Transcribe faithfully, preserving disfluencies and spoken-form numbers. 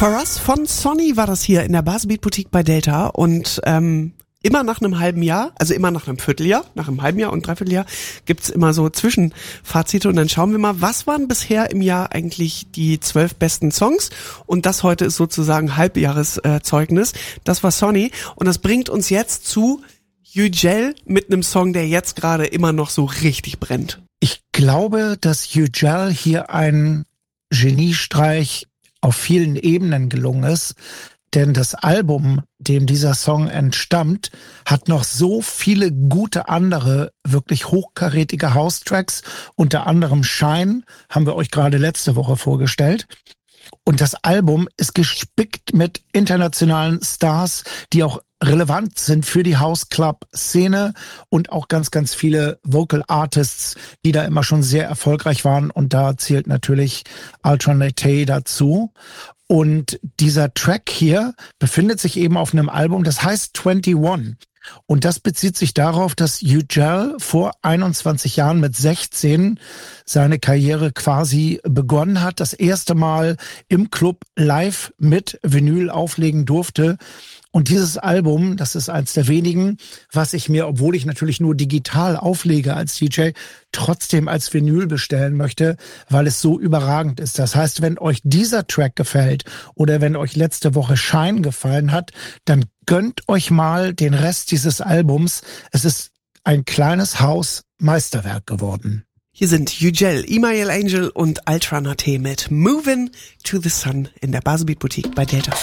For Us von Sonny war das hier in der Bassbeat Boutique bei Delta und ähm, immer nach einem halben Jahr, also immer nach einem Vierteljahr, nach einem halben Jahr und Dreivierteljahr gibt's immer so Zwischenfazite und dann schauen wir mal, was waren bisher im Jahr eigentlich die zwölf besten Songs und das heute ist sozusagen Halbjahreszeugnis. Das war Sonny und das bringt uns jetzt zu Yücel mit einem Song, der jetzt gerade immer noch so richtig brennt. Ich glaube, dass Yücel hier ein Geniestreich auf vielen Ebenen gelungen ist, denn das Album, dem dieser Song entstammt, hat noch so viele gute andere, wirklich hochkarätige House-Tracks, unter anderem Shine, haben wir euch gerade letzte Woche vorgestellt. Und das Album ist gespickt mit internationalen Stars, die auch relevant sind für die House-Club-Szene und auch ganz, ganz viele Vocal Artists, die da immer schon sehr erfolgreich waren. Und da zählt natürlich Alternate dazu. Und dieser Track hier befindet sich eben auf einem Album, das heißt einundzwanzig. Und das bezieht sich darauf, dass Yücel vor einundzwanzig Jahren mit sechzehn seine Karriere quasi begonnen hat, das erste Mal im Club live mit Vinyl auflegen durfte. Und dieses Album, das ist eins der wenigen, was ich mir, obwohl ich natürlich nur digital auflege als D J, trotzdem als Vinyl bestellen möchte, weil es so überragend ist. Das heißt, wenn euch dieser Track gefällt oder wenn euch letzte Woche Shine gefallen hat, dann gönnt euch mal den Rest dieses Albums. Es ist ein kleines Haus-Meisterwerk geworden. Hier sind Yücel, Email Angel und Altranate mit Movin' to the Sun in der Bassbeat Boutique bei Delta.